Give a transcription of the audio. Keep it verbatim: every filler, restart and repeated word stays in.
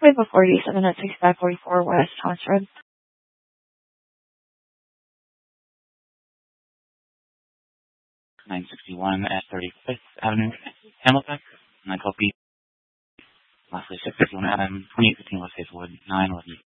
We have a forty-seven at sixty-five forty-four West Thomas Road. nine sixty-one at thirty-fifth Avenue, Hamilton. nine twelve B. Lastly, six fifty-one Adam, twenty-eight fifteen West Hazelwood, nine eleven.